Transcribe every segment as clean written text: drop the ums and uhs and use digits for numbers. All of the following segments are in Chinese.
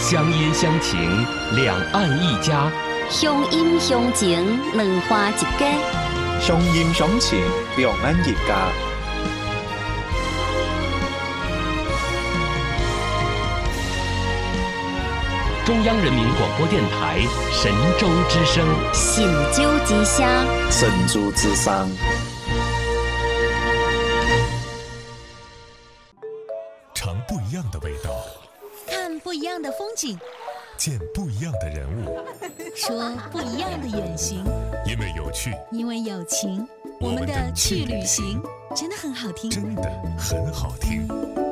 乡音乡情，两岸一家。 乡音乡情，两花一家。 乡音乡情，两岸一家。 中央人民广播电台神州之声， 神州之声， 神州之声。 尝不一样的味道， 看不一样的风景， 见不一样的人物， 说不一样的远行。 因为有趣， 因为有情，我们的去旅行真的很好听， 真的很好听。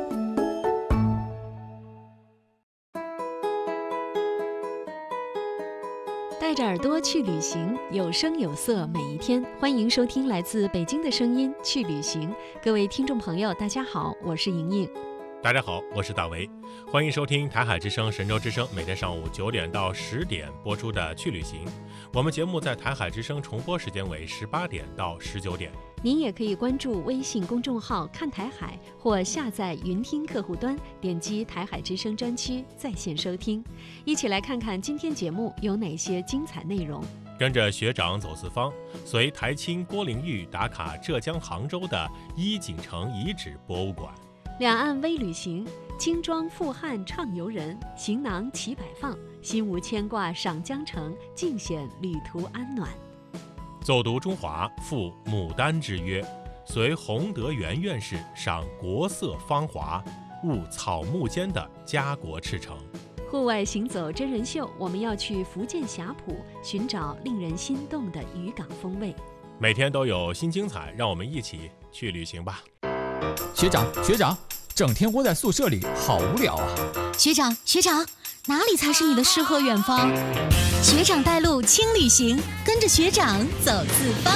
带着耳朵去旅行，有声有色每一天。欢迎收听来自北京的声音去旅行。各位听众朋友大家好，我是莹莹。 大家好，我是大为，欢迎收听台海之声、神州之声每天上午9点到10点播出的去旅行。我们节目在台海之声重播时间为18点到19点。 您也可以关注微信公众号看台海，或下载云听客户端，点击台海之声专区在线收听。一起来看看今天节目有哪些精彩内容。 跟着学长走四方，随台青郭玲玉打卡浙江杭州的伊锦城遗址博物馆。 两岸微旅行，轻装赴汉畅游人，行囊齐摆放，心无牵挂赏江城，尽显旅途安暖。 走读中华，赴牡丹之约，随洪德元院士赏国色芳华，悟草木间的家国赤诚。 户外行走真人秀，我们要去福建霞浦，寻找令人心动的渔港风味。 每天都有新精彩，让我们一起去旅行吧。 学长，整天窝在宿舍里好无聊啊。 学长，哪里才是你的诗和远方？学长带路轻旅行，跟着学长走四方。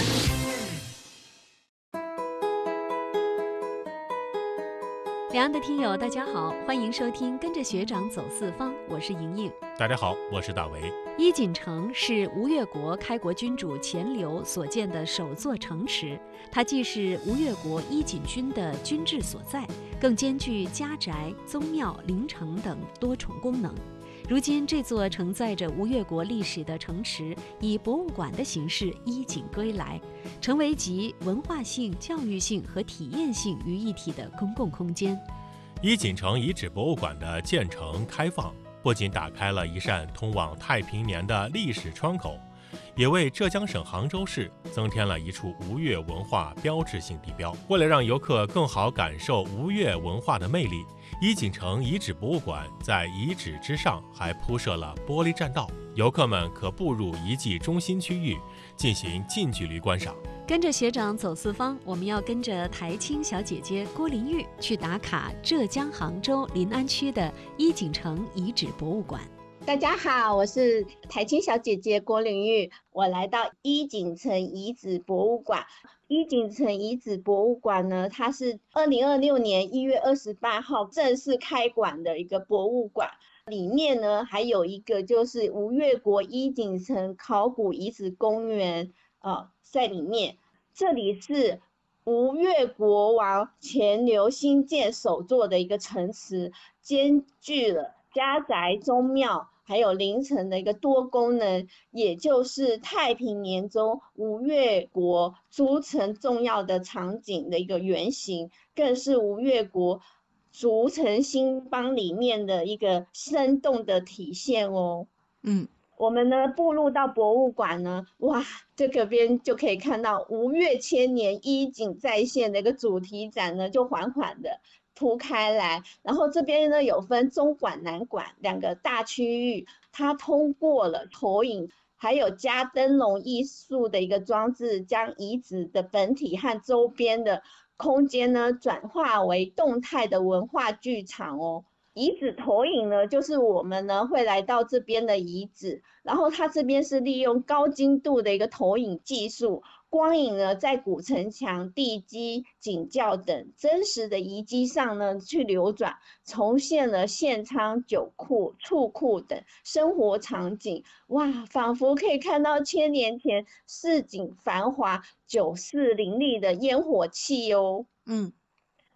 两岸的听友大家好，欢迎收听跟着学长走四方，我是莹莹。 大家好，我是大为。 伊锦城是吴越国开国君主钱镠所建的首座城池，它既是吴越国伊锦军的军制所在，更兼具家宅、宗庙、陵城等多重功能。如今这座承载着吴越国历史的城池以博物馆的形式衣锦归来，成为集文化性、教育性和体验性于一体的公共空间。 伊锦城遗址博物馆的建成开放，不仅打开了一扇通往太平年的历史窗口，也为浙江省杭州市增添了一处吴越文化标志性地标。为了让游客更好感受吴越文化的魅力，伊锦城遗址博物馆在遗址之上还铺设了玻璃栈道，游客们可步入遗迹中心区域，进行近距离观赏。 跟着学长走四方，我们要跟着台青小姐姐郭玲玉去打卡浙江杭州临安区的伊锦城遗址博物馆。 大家好，我是台青小姐姐郭玲玉，我来到伊锦城遗址博物馆。伊锦城遗址博物馆呢，它是2026年1月28号正式开馆的一个博物馆。里面呢还有一个就是吴越国伊锦城考古遗址公园在里面。这里是吴越国王钱镠兴建首座的一个城池，兼具了家宅、宗庙还有陵城的一个多功能，也就是太平年中吴越国筑城重要的场景的一个原型，更是吴越国筑城兴邦里面的一个生动的体现哦。我们呢步入到博物馆呢，哇，这个边就可以看到吴越千年衣锦再现的一个主题展呢，就缓缓的铺开来。然后这边呢有分中馆、南馆两个大区域，它通过了投影还有加灯笼艺术的一个装置，将遗址的本体和周边的空间呢转化为动态的文化剧场哦。遗址投影呢，就是我们呢会来到这边的遗址，然后它这边是利用高精度的一个投影技术，光影呢在古城墙、地基、井窖等真实的遗迹上呢去流转，重现了献仓、酒库、畜库等生活场景。哇，仿佛可以看到1000年前市井繁华、酒肆林立的烟火气哦。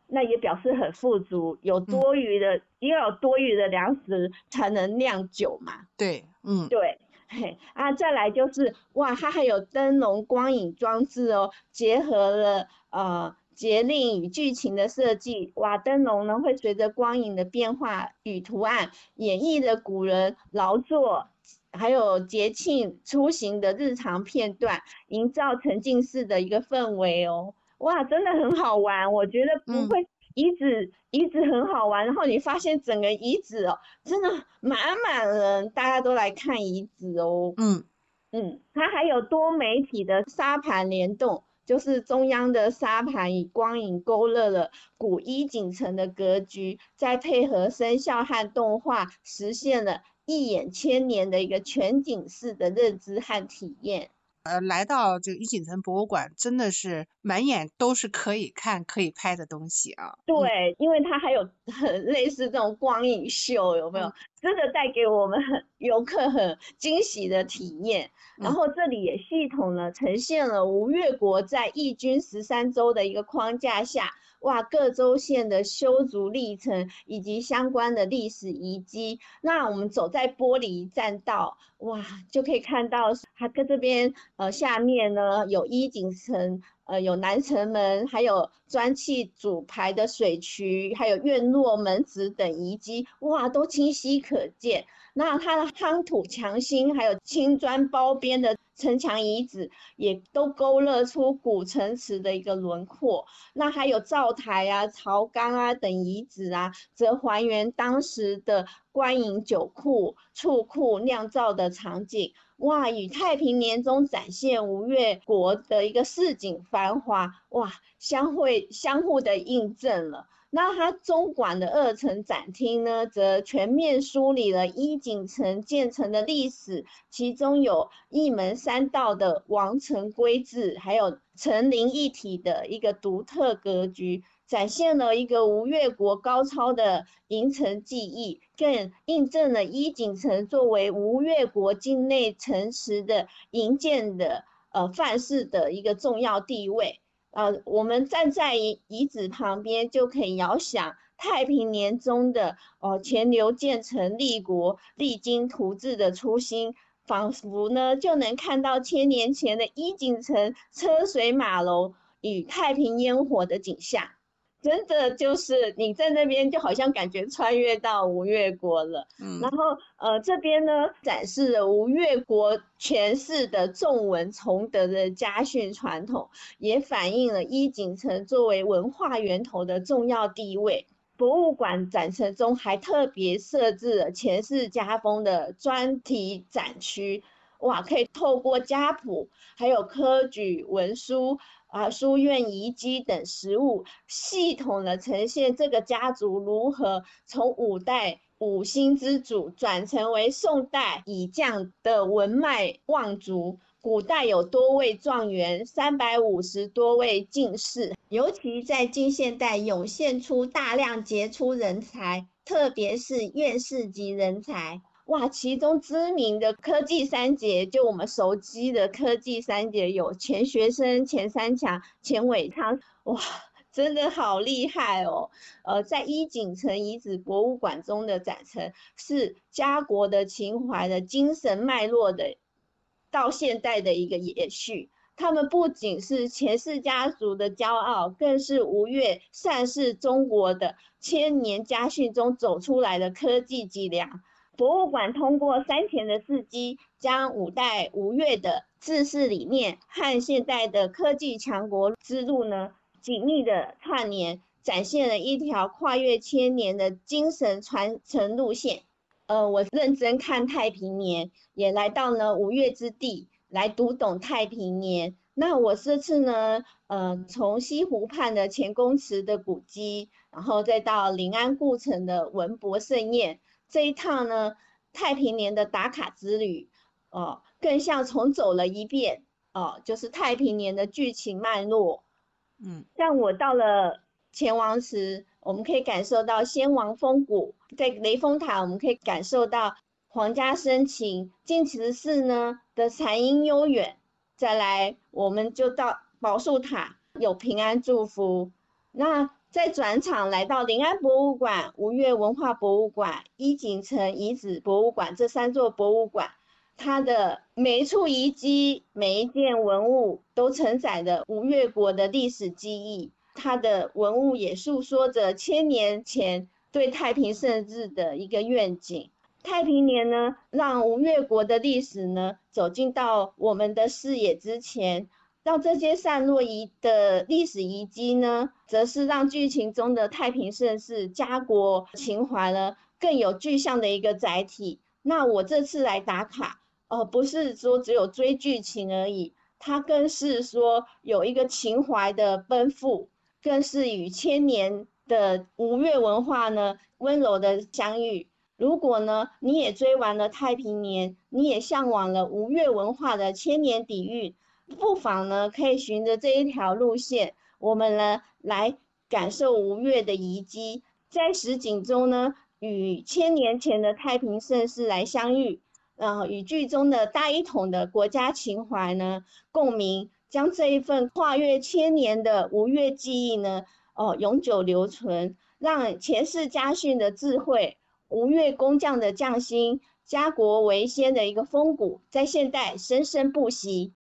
那也表示很富足，有多余的，也有多余的粮食才能酿酒嘛。 对， 对。再来就是哇，它还有灯笼光影装置哦，结合了节令与剧情的设计。哇，灯笼呢会随着光影的变化与图案，演绎了古人劳作还有节庆出行的日常片段，营造沉浸式的一个氛围哦。哇，真的很好玩，我觉得不会。遗址很好玩，然后你发现整个遗址哦，真的满人，大家都来看遗址哦。它还有多媒体的沙盘联动，就是中央的沙盘以光影勾勒了古伊景城的格局，再配合声效和动画，实现了一眼千年的一个全景式的认知和体验。 来到这个伊景城博物馆，真的是满眼都是可以看、可以拍的东西啊。 对，因为它还有很类似这种光影秀，有没有？真的带给我们游客很惊喜的体验。然后这里也系统的呈现了吴越国在义军13州的一个框架下，哇，各州县的修筑历程以及相关的历史遗迹。那我们走在玻璃栈道，哇，就可以看到它跟这边下面呢有伊景城，有南城门，还有砖砌主牌的水渠，还有院落门子等遗迹，哇，都清晰可见。那它的夯土墙心还有青砖包边的城墙遗址，也都勾勒出古城池的一个轮廓。那还有灶台啊、槽缸啊等遗址啊，则还原当时的官营酒库、醋库酿造的场景。哇，与太平年中展现吴越国的一个市井繁华，哇，相互的印证了。那它中馆的2层展厅呢，则全面梳理了伊景城建成的历史，其中有一门3道的王城规制，还有城林一体的一个独特格局，展现了一个吴越国高超的营城技艺，更印证了伊景城作为吴越国境内城池的营建的范式的一个重要地位。我们站在遗址旁边，就可以遥想太平年中的钱刘建成立国励精图治的初心，仿佛呢就能看到1000年前的伊景城车水马龙与太平烟火的景象。真的就是你在那边就好像感觉穿越到吴越国了。然后这边呢展示了吴越国全市的重文重德的家训传统，也反映了伊景城作为文化源头的重要地位。博物馆展陈中还特别设置了钱氏家风的专题展区，哇，可以透过家谱还有科举文书书院遗迹等实物，系统的呈现这个家族如何从5代5星之主转成为宋代以将的文脉望族。古代有多位状元，350多位进士，尤其在近现代涌现出大量杰出人才，特别是院士级人才。哇，其中知名的科技三杰，就我们熟知的科技三杰有钱学森、钱三强、钱伟昌，哇，真的好厉害哦！在伊景城遗址博物馆中的展陈，是家国的情怀的精神脉络的到现代的一个延续。他们不仅是钱氏家族的骄傲，更是吴越善治中国的千年家训中走出来的科技脊梁。博物馆通过3田的事迹，将5代吴越的治世理念和现代的科技强国之路呢紧密的串联，展现了一条跨越1000年的精神传承路线。我认真看太平年，也来到呢吴越之地，来读懂太平年。那我这次呢，从西湖畔的钱公祠的古迹，然后再到临安故城的文博盛宴。这一趟呢，太平年的打卡之旅，更像重走了一遍，就是太平年的剧情脉络。像我到了钱王祠，我们可以感受到先王风骨；在雷峰塔，我们可以感受到皇家深情；净慈寺呢的禅音悠远。再来，我们就到宝树塔，有平安祝福。那再转场来到临安博物馆、吴越文化博物馆、伊井城遗址博物馆这3座博物馆，它的每一处遗迹、每一件文物都承载着吴越国的历史记忆，它的文物也诉说着1000年前对太平盛世的一个愿景。太平年呢，让吴越国的历史呢走进到我们的视野之前，让这些散落的历史遗迹呢，则是让剧情中的太平盛世、家国情怀呢更有具象的一个载体。那我这次来打卡，不是说只有追剧情而已，它更是说有一个情怀的奔赴，更是与1000年的吴越文化呢温柔的相遇。如果呢，你也追完了太平年，你也向往了吴越文化的1000年底蕴，不妨呢，可以循着这一条路线，我们呢来感受吴越的遗迹，在实景中呢，与1000年前的太平盛世来相遇，与剧中的大一统的国家情怀呢共鸣，将这一份跨越1000年的吴越记忆呢，永久留存，让前世家训的智慧。吴越工匠的匠心，家国为先的一个风骨，在现代生生不息。